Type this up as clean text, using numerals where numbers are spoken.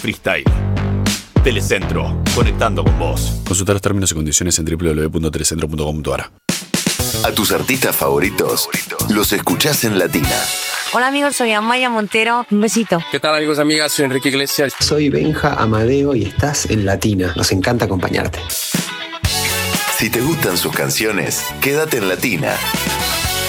Freestyle. Telecentro, conectando con vos. Consulta los términos y condiciones en www.telecentro.com.ar. A tus artistas favoritos los escuchás en Latina. Hola amigos, soy Amaya Montero. Un besito. ¿Qué tal amigos, amigas? Soy Enrique Iglesias. Soy Benja Amadeo y estás en Latina. Nos encanta acompañarte. Si te gustan sus canciones, quédate en Latina.